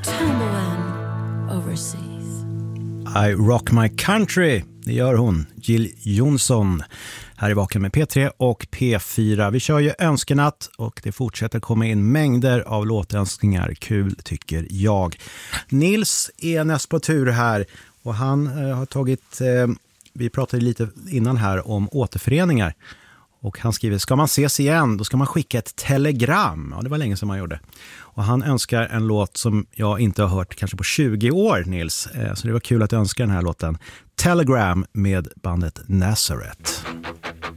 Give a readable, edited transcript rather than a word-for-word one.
tumbling overseas. I rock my country, det gör hon, Jill Johnson. Här är Vaken med P3 och P4. Vi kör ju önskenatt och det fortsätter komma in mängder av låtönskningar. Kul tycker jag. Nils är näst på tur här och han har tagit, vi pratade lite innan här om återföreningar. Och han skriver, ska man ses igen, då ska man skicka ett telegram. Ja, det var länge som man gjorde. Och han önskar en låt som jag inte har hört kanske på 20 år, Nils. Så det var kul att önska den här låten. Telegram med bandet Nazareth.